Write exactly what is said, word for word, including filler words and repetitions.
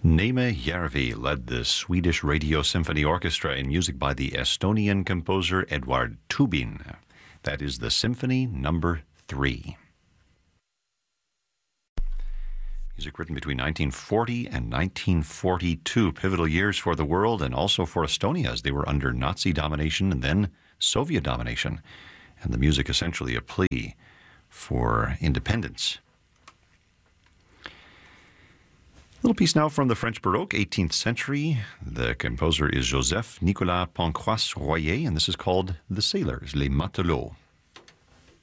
Neeme Järvi led the Swedish Radio Symphony Orchestra in music by the Estonian composer Eduard Tubin. That is the Symphony Number Three. Music written between nineteen forty and nineteen forty-two, pivotal years for the world and also for Estonia as they were under Nazi domination and then Soviet domination. And the music essentially a plea for independence. A little piece now from the French Baroque, eighteenth century. The composer is Joseph Nicolas Pancras Royer, and this is called The Sailors, Les Matelots.